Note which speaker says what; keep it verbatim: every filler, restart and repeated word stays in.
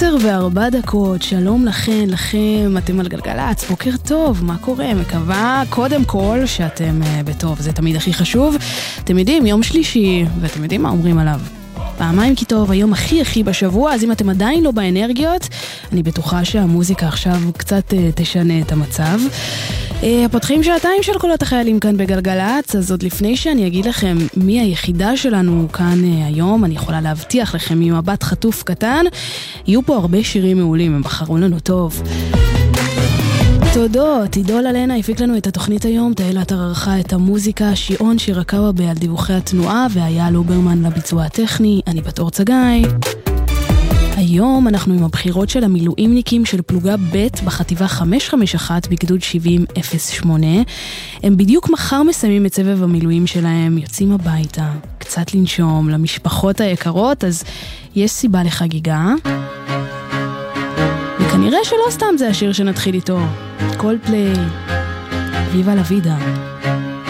Speaker 1: עשר וארבע דקות, שלום לכן, לכם, אתם על גלגלץ, בוקר טוב, מה קורה? מקווה קודם כל שאתם uh, בטוב, זה תמיד הכי חשוב. אתם יודעים, יום שלישי, ואתם יודעים מה אומרים עליו. פעמיים כי טוב, היום הכי הכי בשבוע, אז אם אתם עדיין לא באנרגיות, אני בטוחה שהמוזיקה עכשיו קצת uh, תשנה את המצב. Uh, הפותחים שעתיים של קולות החיילים כאן בגלגלץ, אז עוד לפני שאני אגיד לכם מי היחידה שלנו כאן uh, היום, אני יכולה להבטיח לכם ממבט חטוף קטן, יהיו פה הרבה שירים מעולים, הם בחרו לנו טוב. תודות, עידול אלנה הפיק לנו את התוכנית היום, תהילת ערכה את המוזיקה, שיעון שירקאווה על דיווחי התנועה, והיה לוברמן לביצוע הטכני, אני בתור צגאי. היום אנחנו עם הבחירות של המילואימניקים של פלוגה ב' בחטיבה חמש חמש אחת בגדוד שבעים אפס שמונה. הם בדיוק מחר מסיימים את סבב המילואים שלהם, יוצאים הביתה, קצת לנשום למשפחות היקרות, אז יש סיבה לחגיגה. וכנראה שלא סתם זה השיר שנתחיל איתו. קולפליי, ויבה לה וידה.